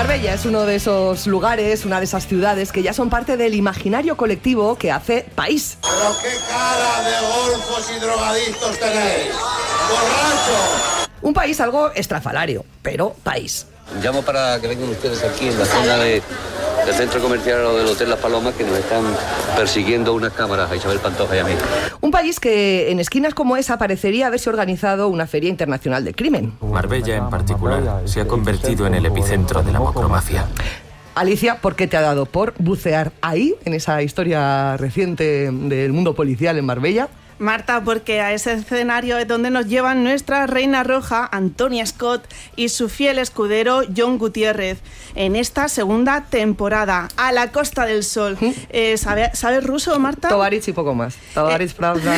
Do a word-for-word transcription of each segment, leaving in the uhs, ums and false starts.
Marbella es uno de esos lugares, una de esas ciudades que ya son parte del imaginario colectivo que hace país. Pero qué cara de golfos y drogadictos tenéis. ¡Borrachos! Un país algo estrafalario, pero país. Llamo para que vengan ustedes aquí en la zona de, del centro comercial o del Hotel Las Palomas, que nos están persiguiendo unas cámaras a Isabel Pantoja y a mí. Un país que en esquinas como esa parecería haberse organizado una feria internacional del crimen. Marbella en particular se ha convertido en el epicentro de la macromafia. Alicia, ¿por qué te ha dado por bucear ahí, en esa historia reciente del mundo policial en Marbella? Marta, porque a ese escenario es donde nos llevan nuestra reina roja, Antonia Scott, y su fiel escudero, John Gutiérrez, en esta segunda temporada, a la Costa del Sol. ¿Mm? Eh, ¿sabe, ¿Sabes ruso, Marta? Tovarich y poco más. Tovarich, eh. Pravda...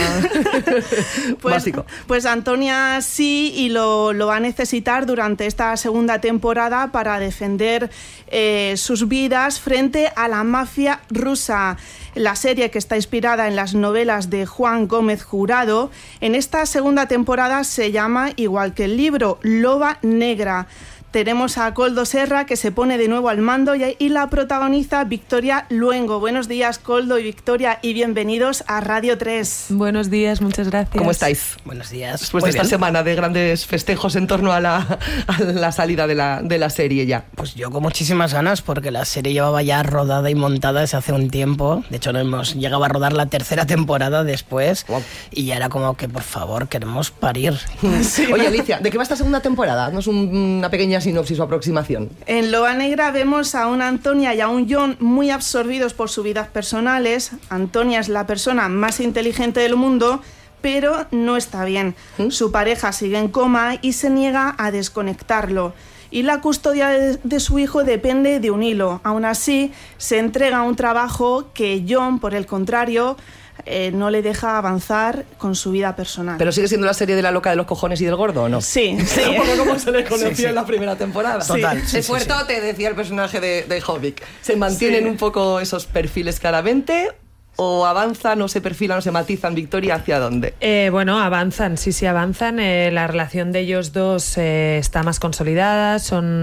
pues, Básico. Pues Antonia sí, y lo, lo va a necesitar durante esta segunda temporada para defender eh, sus vidas frente a la mafia rusa. La serie, que está inspirada en las novelas de Juan Gómez Jurado, en esta segunda temporada se llama, igual que el libro, Loba Negra. Tenemos a Koldo Serra, que se pone de nuevo al mando, y, y la protagoniza Victoria Luengo. Buenos días, Koldo y Victoria, y bienvenidos a Radio tres. Buenos días, muchas gracias. ¿Cómo estáis? Buenos días. Después de esta bien. semana de grandes festejos en torno a la, a la salida de la, de la serie ya. Pues yo con muchísimas ganas, porque la serie llevaba ya rodada y montada desde hace un tiempo. De hecho, no hemos llegado a rodar la tercera temporada después. Wow. Y ya era como que, por favor, queremos parir. Sí. Oye, Alicia, ¿de qué va esta segunda temporada? Haznos un, una pequeña sinopsis o aproximación. En Loba Negra vemos a una Antonia y a un John muy absorbidos por sus vidas personales. Antonia es la persona más inteligente del mundo, pero no está bien. ¿Mm? Su pareja sigue en coma y se niega a desconectarlo. Y la custodia de, de su hijo depende de un hilo. Aún así, se entrega un trabajo que John, por el contrario, Eh, no le deja avanzar con su vida personal. ¿Pero sigue siendo la serie de la loca de los cojones y del gordo o no? Sí, sí. Un poco como se le conocía sí, sí. en la primera temporada. Total. Sí, sí, es sí, fuertote, sí. decía el personaje de, de Jobbik. ¿Se mantienen sí. un poco esos perfiles claramente o avanzan o se perfilan o se matizan? Victoria, ¿hacia dónde? Eh, bueno, avanzan, sí, sí avanzan. Eh, la relación de ellos dos eh, está más consolidada,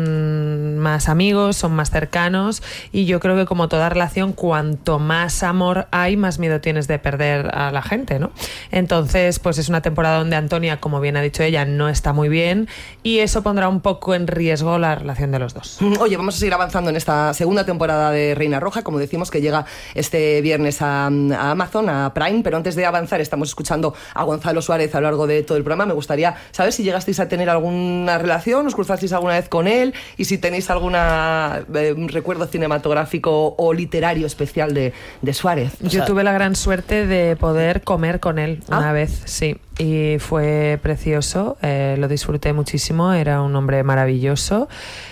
son más amigos, son más cercanos, y yo creo que, como toda relación, cuanto más amor hay, más miedo tienes de perder a la gente, ¿no? Entonces, pues es una temporada donde Antonia, como bien ha dicho ella, no está muy bien, y eso pondrá un poco en riesgo la relación de los dos. Oye, vamos a seguir avanzando en esta segunda temporada de Reina Roja, como decimos, que llega este viernes a a Amazon, a Prime, pero antes de avanzar estamos escuchando a Gonzalo Suárez a lo largo de todo el programa. Me gustaría saber si llegasteis a tener alguna relación, os cruzasteis alguna vez con él, y si tenéis algún eh, recuerdo cinematográfico o literario especial de, de Suárez. Yo o sea, tuve la gran suerte de poder comer con él una ¿Ah? vez, sí, y fue precioso, eh, lo disfruté muchísimo, era un hombre maravilloso,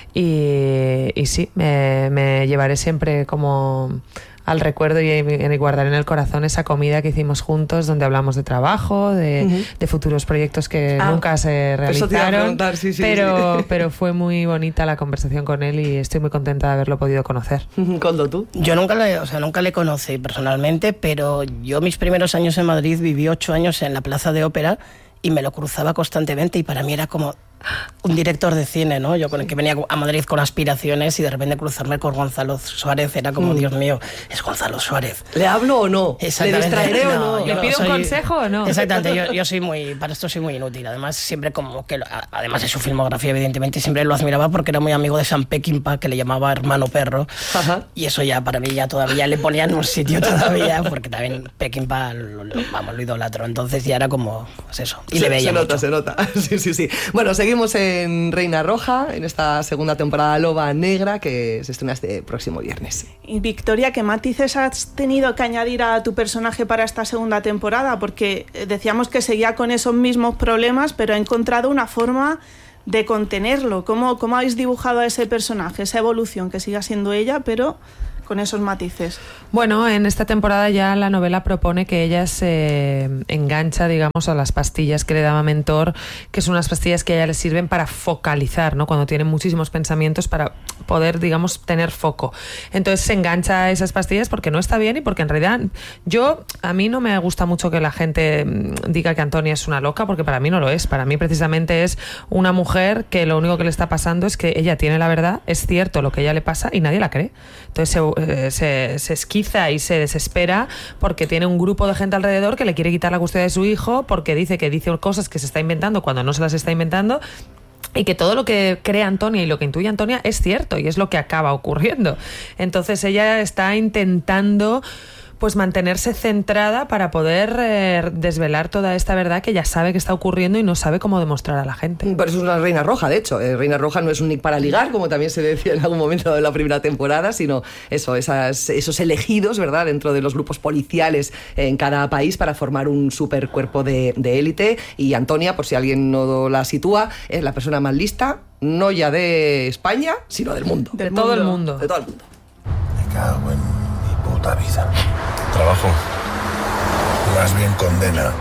y, y sí, me, me llevaré siempre como al recuerdo y, y guardar en el corazón esa comida que hicimos juntos, donde hablamos de trabajo, de, uh-huh. de futuros proyectos que ah, nunca se realizaron, sí, sí, pero, sí. pero fue muy bonita la conversación con él y estoy muy contenta de haberlo podido conocer. ¿Koldo, tú? Yo nunca le, o sea, nunca le conocí personalmente, pero yo mis primeros años en Madrid viví ocho años en la Plaza de Ópera y me lo cruzaba constantemente, y para mí era como un director de cine, ¿no? Yo con el que venía a Madrid con aspiraciones, y de repente cruzarme con Gonzalo Suárez era como, mm. Dios mío, es Gonzalo Suárez. ¿Le hablo o no? ¿Le distraeré o no? ¿Le pido soy, un consejo o no? Exactamente, yo, yo soy muy, para esto soy muy inútil. Además, siempre como que, además de su filmografía, evidentemente, siempre lo admiraba porque era muy amigo de Sam Peckinpah, que le llamaba hermano perro. Ajá. Y eso ya para mí ya todavía le ponía en un sitio todavía, porque también Peckinpah, lo, lo, vamos, lo idolatro. Entonces ya era como, pues eso. Y se, le veía se nota, mucho. se nota. Sí, sí, sí. Bueno, seguimos en Reina Roja, en esta segunda temporada Loba Negra, que se estrena este próximo viernes. Y Victoria, ¿qué matices has tenido que añadir a tu personaje para esta segunda temporada? Porque decíamos que seguía con esos mismos problemas, pero ha encontrado una forma de contenerlo. ¿Cómo, cómo habéis dibujado a ese personaje, esa evolución, que siga siendo ella, pero con esos matices? Bueno, en esta temporada ya la novela propone que ella se engancha, digamos, a las pastillas que le daba Mentor, que son unas pastillas que a ella le sirven para focalizar, ¿no? Cuando tiene muchísimos pensamientos, para poder, digamos, tener foco. Entonces se engancha a esas pastillas porque no está bien y porque en realidad yo, a mí no me gusta mucho que la gente diga que Antonia es una loca, porque para mí no lo es. Para mí precisamente es una mujer que lo único que le está pasando es que ella tiene la verdad, es cierto lo que a ella le pasa y nadie la cree. Entonces se, se, se esquiza y se desespera porque tiene un grupo de gente alrededor que le quiere quitar la custodia de su hijo, porque dice que dice cosas que se está inventando cuando no se las está inventando, y que todo lo que cree Antonia y lo que intuye Antonia es cierto y es lo que acaba ocurriendo. Entonces ella está intentando pues mantenerse centrada para poder eh, desvelar toda esta verdad que ella sabe que está ocurriendo y no sabe cómo demostrar a la gente. Por eso es una reina roja, de hecho. Eh, reina roja no es un nick para ligar, como también se decía en algún momento de la primera temporada, sino eso, esas, esos elegidos, ¿verdad?, dentro de los grupos policiales en cada país para formar un super cuerpo de, de élite. Y Antonia, por si alguien no la sitúa, es la persona más lista, no ya de España, sino del mundo. De todo el mundo. De todo el mundo. Me cago en mi puta vida. Trabajo. Más bien condena.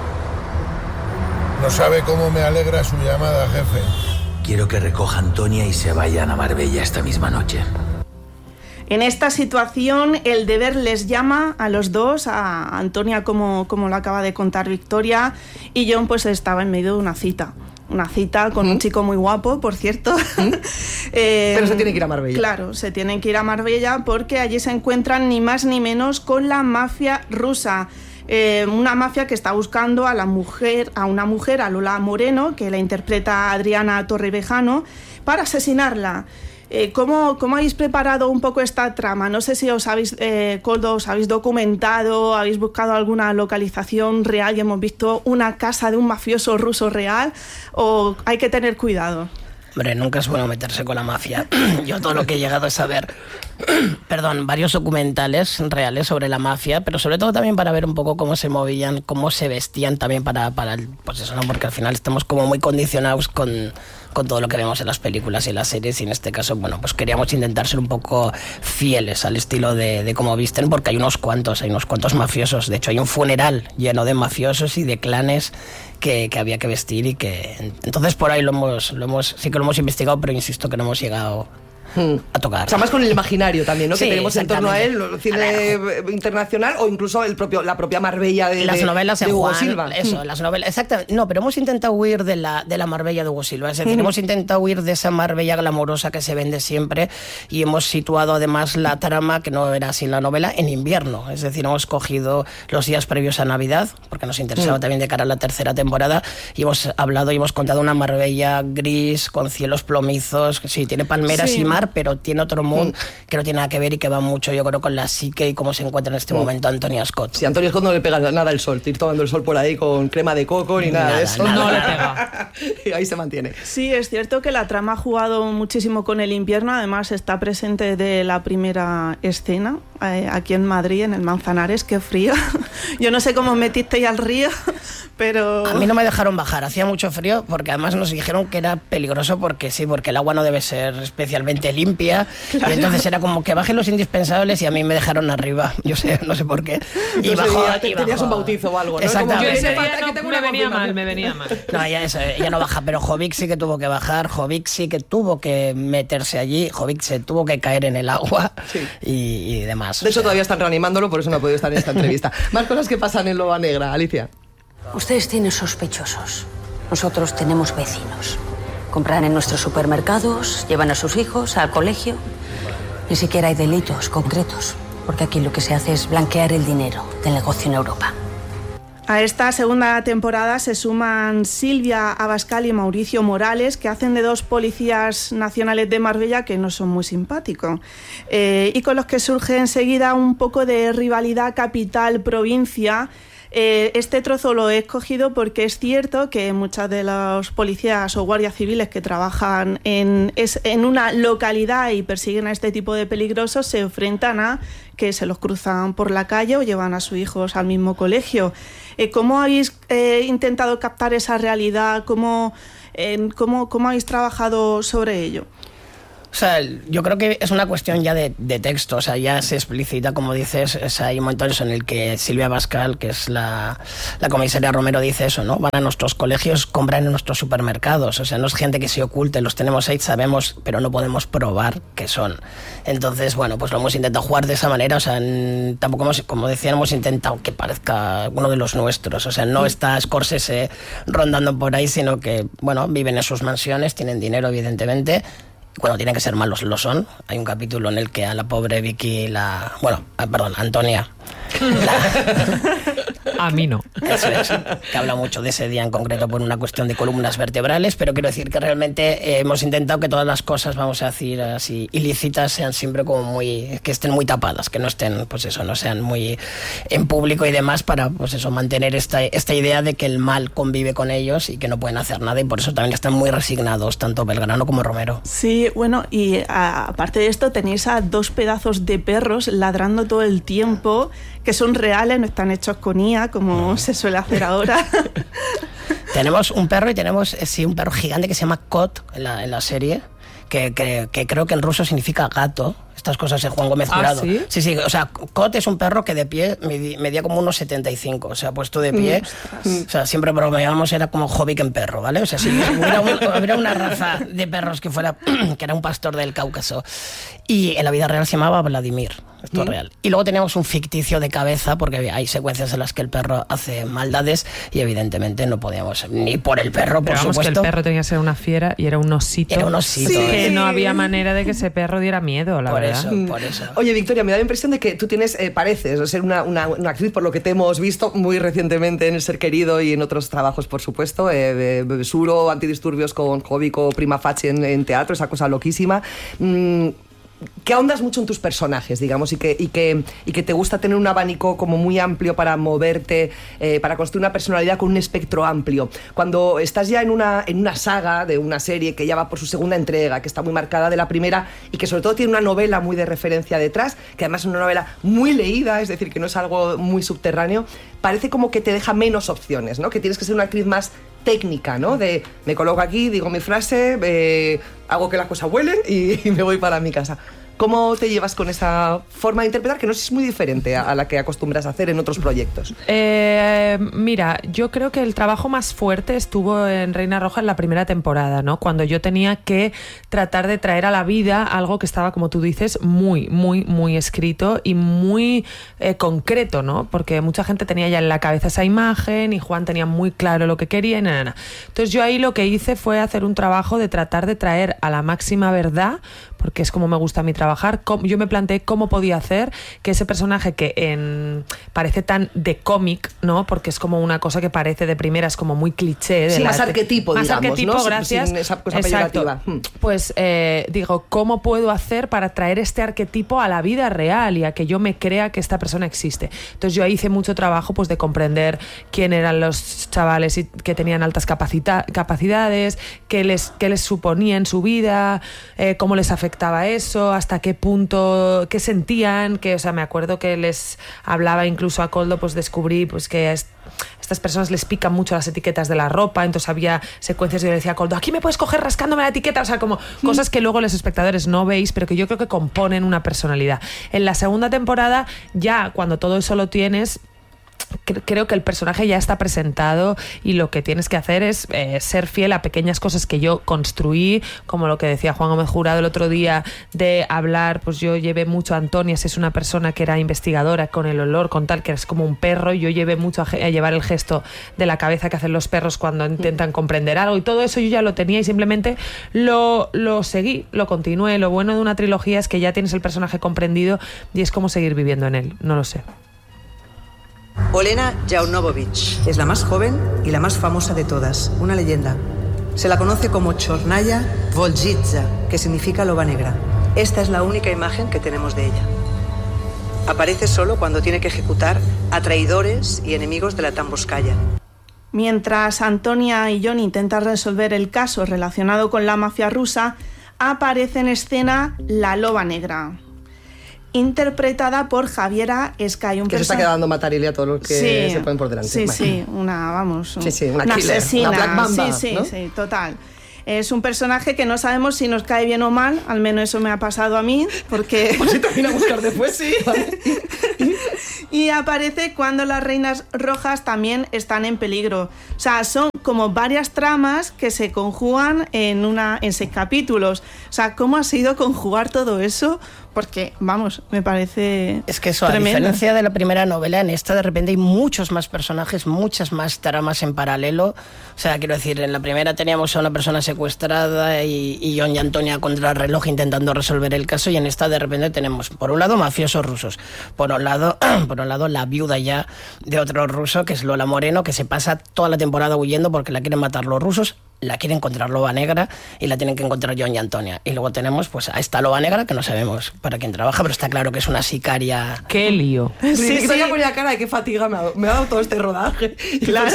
No sabe cómo me alegra su llamada, jefe. Quiero que recoja a Antonia y se vayan a Marbella esta misma noche. En esta situación, el deber les llama a los dos, a Antonia, como, como lo acaba de contar Victoria, y John pues estaba en medio de una cita. Una cita con ¿Mm? un chico muy guapo, por cierto. ¿Mm? eh, Pero se tiene que ir a Marbella. Claro, se tienen que ir a Marbella porque allí se encuentran ni más ni menos con la mafia rusa. Eh, una mafia que está buscando a la mujer, a una mujer, a Lola Moreno, que la interpreta Adriana Torrevejano, para asesinarla. Eh, ¿cómo, ¿Cómo habéis preparado un poco esta trama? No sé si os habéis, eh, Koldo, os habéis documentado, habéis buscado alguna localización real y hemos visto una casa de un mafioso ruso real, o hay que tener cuidado. Hombre, nunca es bueno meterse con la mafia. Yo todo lo que he llegado a saber, perdón, varios documentales reales sobre la mafia, pero sobre todo también para ver un poco cómo se movían, cómo se vestían también para, para el, pues eso, ¿no? Porque al final estamos como muy condicionados con, con todo lo que vemos en las películas y en las series, y en este caso, bueno, pues queríamos intentar ser un poco fieles al estilo de, de cómo visten, porque hay unos cuantos, hay unos cuantos mafiosos. De hecho, hay un funeral lleno de mafiosos y de clanes que, que había que vestir, y que entonces por ahí lo hemos, lo hemos, sí que lo hemos investigado, pero insisto que no hemos llegado a tocar. O sea, más con el imaginario también, ¿no? Sí, que tenemos en torno a él, el cine internacional o incluso el propio, la propia Marbella de, las de, novelas de en Hugo Juan, Silva. Eso, las novelas, exactamente. No, pero hemos intentado huir de la, de la Marbella de Hugo Silva. Es decir, mm. hemos intentado huir de esa Marbella glamorosa que se vende siempre, y hemos situado además la trama, que no era así en la novela, en invierno. Es decir, hemos cogido los días previos a Navidad, porque nos interesaba mm. también de cara a la tercera temporada, y hemos hablado y hemos contado una Marbella gris, con cielos plomizos. Sí, tiene palmeras sí. y mar, pero tiene otro mood que no tiene nada que ver y que va mucho, yo creo, con la psique y cómo se encuentra en este momento Antonia Scott. Sí, Antonia Scott no le pega nada el sol, ir tomando el sol por ahí con crema de coco ni nada, nada de eso. Nada. No le pega. Y ahí se mantiene. Sí, es cierto que la trama ha jugado muchísimo con el invierno, además está presente de la primera escena, eh, aquí en Madrid, en el Manzanares, qué frío. Yo no sé cómo metisteis al río, pero... A mí no me dejaron bajar, hacía mucho frío, porque además nos dijeron que era peligroso, porque sí, porque el agua no debe ser especialmente limpia. Claro. Y entonces era como que bajen los indispensables, y a mí me dejaron arriba, yo sé, no sé por qué. Y no bajó, sé, y tenías bajó. Un bautizo o algo, ¿no? Exactamente. Yo ese día no, que me venía mal, me venía mal. No, ella, eso, ella no baja, pero Jovic sí que tuvo que bajar, Jovic sí que tuvo que meterse allí, Jovic se tuvo que caer en el agua sí. y, y demás. De hecho, todavía están reanimándolo, por eso no ha podido estar en esta entrevista. Más cosas que pasan en Loba Negra, Alicia. Ustedes tienen sospechosos, nosotros tenemos vecinos. Compran en nuestros supermercados, llevan a sus hijos al colegio. Ni siquiera hay delitos concretos, porque aquí lo que se hace es blanquear el dinero del negocio en Europa. A esta segunda temporada se suman Silvia Abascal y Mauricio Morales, que hacen de dos policías nacionales de Marbella que no son muy simpáticos, eh, y con los que surge enseguida un poco de rivalidad capital-provincia. Eh, este trozo lo he escogido porque es cierto que muchas de los policías o guardias civiles que trabajan en, es, en una localidad y persiguen a este tipo de peligrosos se enfrentan a que se los cruzan por la calle o llevan a sus hijos al mismo colegio. Eh, ¿Cómo habéis eh, intentado captar esa realidad? ¿Cómo, eh, cómo, cómo habéis trabajado sobre ello? O sea, yo creo que es una cuestión ya de, de texto, o sea, ya se explicita, como dices, o sea, hay momentos en el que Silvia Pascal, que es la, la comisaria Romero, dice eso, ¿no? Van a nuestros colegios, compran en nuestros supermercados, o sea, no es gente que se oculte, los tenemos ahí, sabemos, pero no podemos probar qué son. Entonces, bueno, pues lo hemos intentado jugar de esa manera, o sea, n- tampoco hemos, como decía, hemos intentado que parezca uno de los nuestros, o sea, no está Scorsese rondando por ahí, sino que, bueno, viven en sus mansiones, tienen dinero, evidentemente. Cuando tienen que ser malos, lo son. Hay un capítulo en el que a la pobre Vicky, la... Bueno, perdón, Antonia... La, a mí no. Eso es, que habla mucho de ese día en concreto por una cuestión de columnas vertebrales, pero quiero decir que realmente eh, hemos intentado que todas las cosas, vamos a decir así, ilícitas sean siempre como muy... que estén muy tapadas, que no estén, pues eso, no sean muy en público y demás para, pues eso, mantener esta, esta idea de que el mal convive con ellos y que no pueden hacer nada y por eso también están muy resignados, tanto Belgrano como Romero. Sí, bueno, y a, aparte de esto tenéis a dos pedazos de perros ladrando todo el tiempo, que son reales, no están hechos con I A como se suele hacer ahora. Tenemos un perro y tenemos sí, un perro gigante que se llama Kot en la, en la serie, que, que, que creo que en ruso significa gato. Estas cosas de Juan Gómez Jurado. ¿Ah, sí? Sí, sí, o sea, Kot es un perro que de pie medía, medía como unos setenta y cinco, o sea, puesto de pie, mm, o sea, siempre bromeábamos, era como Hobbit en perro, ¿vale? O sea, si hubiera, un, hubiera una raza de perros que fuera, que era un pastor del Cáucaso, y en la vida real se llamaba Vladimir, esto es real. Y luego teníamos un ficticio de cabeza, porque hay secuencias en las que el perro hace maldades, y evidentemente no podíamos, ni por el perro, por Pero vamos, supuesto. que el perro tenía que ser una fiera y era un osito. Era un osito. Sí. Que Sí. no había manera de que ese perro diera miedo, la Por verdad. eso, por eso. Oye, Victoria, me da la impresión de que tú tienes, eh, pareces ser una, una, una actriz, por lo que te hemos visto muy recientemente en El Ser Querido y en otros trabajos, por supuesto. Eh, eh, Suro, Antidisturbios con Jóbico, Prima Facie en, en teatro, esa cosa loquísima. Mm, que ahondas mucho en tus personajes, digamos, y que, y que, y que te gusta tener un abanico como muy amplio para moverte, eh, para construir una personalidad con un espectro amplio. Cuando estás ya en una, en una saga de una serie que ya va por su segunda entrega, que está muy marcada de la primera y que sobre todo tiene una novela muy de referencia detrás, que además es una novela muy leída, es decir, que no es algo muy subterráneo, parece como que te deja menos opciones, ¿no? Que tienes que ser una actriz más técnica, ¿no? De me coloco aquí, digo mi frase, eh, hago que las cosas vuelen y, y me voy para mi casa. ¿Cómo te llevas con esa forma de interpretar que no sé si es muy diferente a, a la que acostumbras a hacer en otros proyectos? Eh, mira, yo creo que el trabajo más fuerte estuvo en Reina Roja en la primera temporada, ¿no? Cuando yo tenía que tratar de traer a la vida algo que estaba, como tú dices, muy, muy, muy escrito y muy eh, concreto, ¿no? Porque mucha gente tenía ya en la cabeza esa imagen y Juan tenía muy claro lo que quería y nada, nada. Entonces yo ahí lo que hice fue hacer un trabajo de tratar de traer a la máxima verdad, porque es como me gusta a mí trabajar. Yo me planteé cómo podía hacer que ese personaje que en, parece tan de cómic, ¿no? Porque es como una cosa que parece de primeras como muy cliché. De sí, la, más arquetipo, más digamos, arquetipo, ¿no? gracias. Sin esa cosa Exacto. peyorativa. Hmm. Pues eh, digo, ¿cómo puedo hacer para traer este arquetipo a la vida real y a que yo me crea que esta persona existe? Entonces yo hice mucho trabajo pues de comprender quién eran los chavales y que tenían altas capacita- capacidades, qué les, qué les suponía en su vida, eh, cómo les afectaba eso, hasta qué punto, qué sentían, que, o sea, me acuerdo que les hablaba incluso a Koldo, pues descubrí pues que a estas personas les pican mucho las etiquetas de la ropa, entonces había secuencias y yo le decía a Koldo, aquí me puedes coger rascándome la etiqueta, o sea, como mm. cosas que luego los espectadores no veis, pero que yo creo que componen una personalidad. En la segunda temporada, ya cuando todo eso lo tienes, creo que el personaje ya está presentado y lo que tienes que hacer es eh, ser fiel a pequeñas cosas que yo construí, como lo que decía Juan Gómez Jurado el otro día de hablar, pues yo llevé mucho a Antonia, si es una persona que era investigadora con el olor, con tal, que es como un perro, y yo llevé mucho a, a llevar el gesto de la cabeza que hacen los perros cuando intentan comprender algo, y todo eso yo ya lo tenía y simplemente lo, lo seguí, lo continué. Lo bueno de una trilogía es que ya tienes el personaje comprendido y es como seguir viviendo en él, no lo sé. Olena Jaunović es la más joven y la más famosa de todas, una leyenda. Se la conoce como Chornaya Volzhitsa, que significa loba negra. Esta es la única imagen que tenemos de ella. Aparece solo cuando tiene que ejecutar a traidores y enemigos de la Tambovskaya. Mientras Antonia y John intentan resolver el caso relacionado con la mafia rusa, aparece en escena la loba negra, interpretada por Javiera Escay. Un que se está quedando Matarili a todos los que sí, se ponen por delante. Sí, vale. sí, una, vamos, sí, sí, una, una killer, asesina. una Black Mamba, sí, sí, ¿no? sí, total. Es un personaje que no sabemos si nos cae bien o mal, al menos eso me ha pasado a mí, porque... Pues si te viene a buscar después, sí. Vale. Y aparece cuando las reinas rojas también están en peligro. O sea, son como varias tramas que se conjugan en, una, en seis capítulos. O sea, ¿cómo ha sido conjugar todo eso? Porque, vamos, me parece Es que eso, tremendo. A diferencia de la primera novela, en esta de repente hay muchos más personajes, muchas más tramas en paralelo. O sea, quiero decir, en la primera teníamos a una persona secuestrada y, y John y Antonia contra el reloj intentando resolver el caso, y en esta de repente tenemos, por un lado, mafiosos rusos, por un lado, por un lado la viuda ya de otro ruso, que es Lola Moreno, que se pasa toda la temporada huyendo porque la quieren matar los rusos, la quiere encontrar Loba Negra y la tienen que encontrar John y Antonia. Y luego tenemos pues a esta Loba Negra, que no sabemos para quién trabaja, pero está claro que es una sicaria. ¡Qué lío! Sí, Sí, sí. sí. Ya ponía cara de qué fatiga me ha dado, me ha dado todo este rodaje. Claro.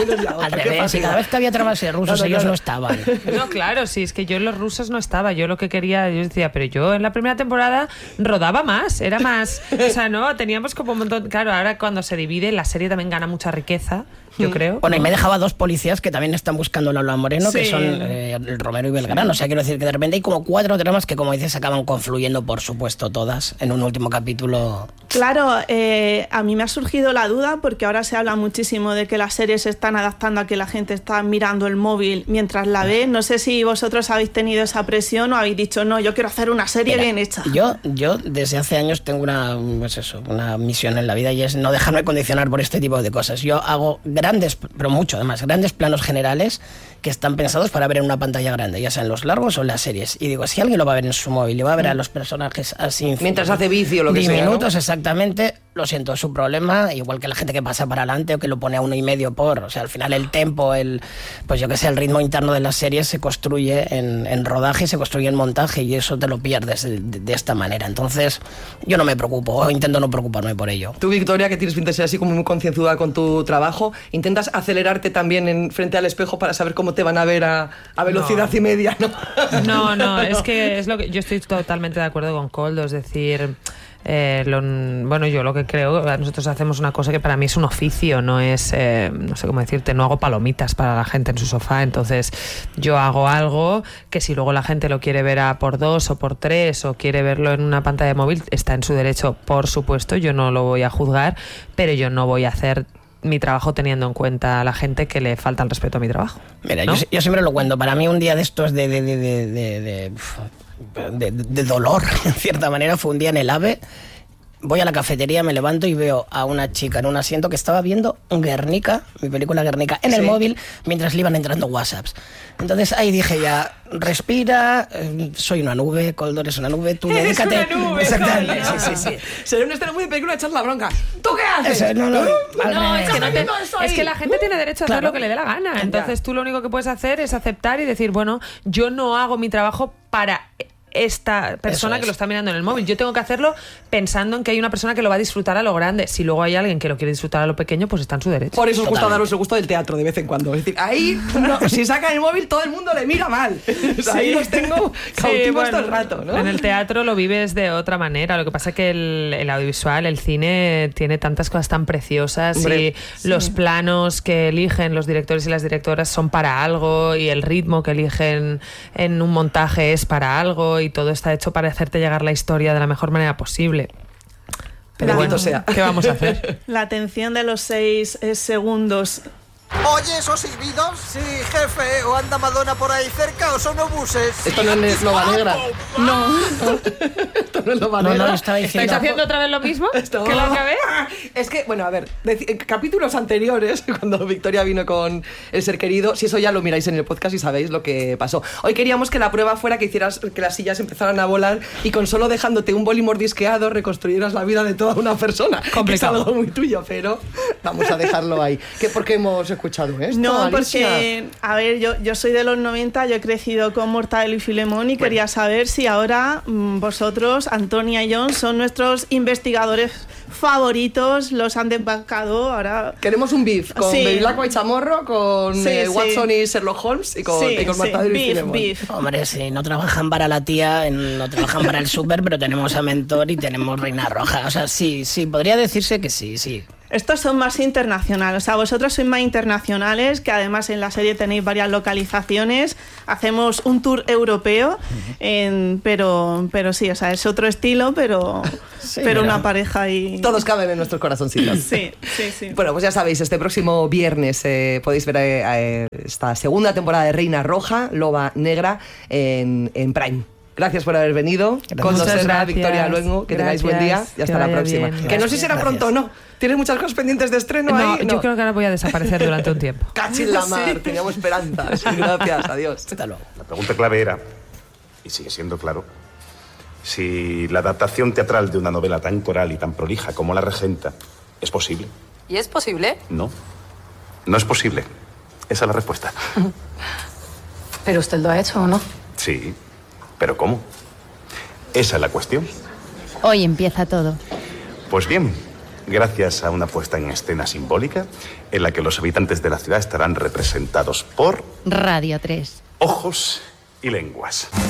Al revés, y cada vez que había tramas de rusos, Claro, ellos claro. no estaban. No, claro, sí, es que yo en los rusos no estaba. Yo lo que quería, yo decía, pero yo en la primera temporada rodaba más, era más. O sea, no, teníamos como un montón. Claro, ahora cuando se divide, la serie también gana mucha riqueza, yo creo. Bueno, y me dejaba dos policías que también están buscando a Lola Moreno, Sí. que son eh, el Romero y Belgrano. O sea, quiero decir que de repente hay como cuatro tramas que, como dices, acaban confluyendo, por supuesto, todas en un último capítulo. Claro, eh, a mí me ha surgido la duda porque ahora se habla muchísimo de que las series se están adaptando a que la gente está mirando el móvil mientras la ve. No sé si vosotros habéis tenido esa presión o habéis dicho, no, yo quiero hacer una serie Mira, bien hecha. Yo, yo desde hace años tengo una, pues eso, una misión en la vida, y es no dejarme condicionar por este tipo de cosas. Yo hago grandes, pero mucho además, grandes planos generales que están pensados para ver en una pantalla grande, ya sean los largos o las series. Y digo, si alguien lo va a ver en su móvil y va a ver a los personajes así... Mientras hace vicio o lo que sea, ¿no? Diminutos, exactamente, lo siento, es su problema, igual que la gente que pasa para adelante o que lo pone a uno y medio por... O sea, al final el tempo, el pues yo qué sé, el ritmo interno de las series se construye en, en rodaje, se construye en montaje, y eso te lo pierdes de, de, de esta manera. Entonces, yo no me preocupo, o intento no preocuparme por ello. Tú, Victoria, que tienes pinta de ser así como muy concienzuda con tu trabajo, ¿intentas acelerarte también en, frente al espejo para saber cómo te van a ver a, a velocidad No. y media? ¿No? No, no, es que es lo que yo estoy totalmente de acuerdo con Koldo, es decir, eh, lo, bueno, yo lo que creo, nosotros hacemos una cosa que para mí es un oficio, no es, eh, no sé cómo decirte, no hago palomitas para la gente en su sofá, entonces yo hago algo que si luego la gente lo quiere ver a por dos o por tres o quiere verlo en una pantalla de móvil, está en su derecho, por supuesto, yo no lo voy a juzgar, pero yo no voy a hacer mi trabajo teniendo en cuenta a la gente que le falta el respeto a mi trabajo. Mira, ¿no? yo, yo siempre lo cuento. Para mí un día de estos de, de, de, de, de, de, de, de dolor, en cierta manera, fue un día en el AVE. Voy a la cafetería, me levanto y veo a una chica en un asiento que estaba viendo Guernica, mi película Guernica, en el Sí. móvil mientras le iban entrando WhatsApps. Entonces ahí dije ya, respira, eh, soy una nube, Koldor es una nube, tú Eres dedícate. una nube, Exactamente, Koldor. sí, sí, sí. Sería una escena muy de película de echar la bronca. ¿Tú qué haces? Eso, no, no, ¿Tú? al No, revés. es que, no te- haciendo eso es ahí? que la gente tiene derecho a hacer Claro. lo que le dé la gana. Entonces tú lo único que puedes hacer es aceptar y decir, bueno, yo no hago mi trabajo para esta persona Eso que es. lo está mirando en el móvil. Yo tengo que hacerlo pensando en que hay una persona que lo va a disfrutar a lo grande. Si luego hay alguien que lo quiere disfrutar a lo pequeño, pues está en su derecho. Por eso os gusta Totalmente. daros el gusto del teatro de vez en cuando. Es decir, ahí, no, si sacan el móvil, todo el mundo le mira mal. O sea, ahí los tengo cautivos Sí, bueno, todo el rato, ¿no? En el teatro lo vives de otra manera. Lo que pasa es que el, el audiovisual, el cine, tiene tantas cosas tan preciosas. Hombre, y los planos que eligen los directores y las directoras son para algo, y el ritmo que eligen en un montaje es para algo, y todo está hecho para hacerte llegar la historia de la mejor manera posible. Pero Bendito bueno, sea. ¿qué vamos a hacer? La atención de los seis eh, segundos. Oye, ¿esos silbidos? Sí, jefe. ¿O anda Madonna por ahí cerca o son obuses? Esto no es Loba Negra. No. Esto no es Loba No, Negra. no, estaba ¿Estáis diciendo... haciendo otra vez lo mismo? Esto- ¿Que lo acabé? Es que, bueno, a ver, deci- en capítulos anteriores, cuando Victoria vino con El Ser Querido, si eso ya lo miráis en el podcast y sabéis lo que pasó. Hoy queríamos que la prueba fuera que hicieras que las sillas empezaran a volar y con solo dejándote un boli mordisqueado reconstruyeras la vida de toda una persona. Que es Complicado. algo muy tuyo, pero vamos a dejarlo ahí. ¿Qué, ¿Por qué hemos escuchado esto, No, Alicia? porque, a ver, yo, yo soy de los noventa, yo he crecido con Mortadelo y Filemón y quería saber si ahora mm, vosotros, Antonia y John, son nuestros investigadores favoritos, los han desbancado, ahora... Queremos un beef con Sí. Bevilacqua y Chamorro, con Sí, eh, sí. Watson y Sherlock Holmes y con, Sí, y con sí, Mortadelo y beef, Filemón. beef. Hombre, sí, no trabajan para la tía, en- no trabajan para el súper, pero tenemos a Mentor y tenemos Reina Roja. O sea, sí, sí, podría decirse que sí, sí. Estos son más internacionales, o sea, vosotros sois más internacionales, que además en la serie tenéis varias localizaciones, hacemos un tour europeo, en, pero, pero sí, o sea, es otro estilo, pero, sí, pero una pareja y... Todos caben en nuestros corazoncitos. Sí, sí, sí. Bueno, pues ya sabéis, este próximo viernes eh, podéis ver eh, eh, esta segunda temporada de Reina Roja, Loba Negra, en, en Prime. Gracias por haber venido. Con nosotros, Victoria Luengo. Que tengáis buen día y hasta la próxima. Bien. Que no sé si será pronto o no. ¿Tienes muchas cosas pendientes de estreno? No, ahí? yo No. creo que ahora voy a desaparecer durante un tiempo. Cachín la mar, Sí. teníamos esperanzas. Gracias, adiós. Hasta luego. La pregunta clave era, y sigue siendo claro, si la adaptación teatral de una novela tan coral y tan prolija como La Regenta es posible. ¿Y es posible? No, no es posible. Esa es la respuesta. ¿Pero usted lo ha hecho o no? Sí, pero ¿cómo? Esa es la cuestión. Hoy empieza todo. Pues bien, gracias a una puesta en escena simbólica en la que los habitantes de la ciudad estarán representados por Radio tres. ojos y lenguas.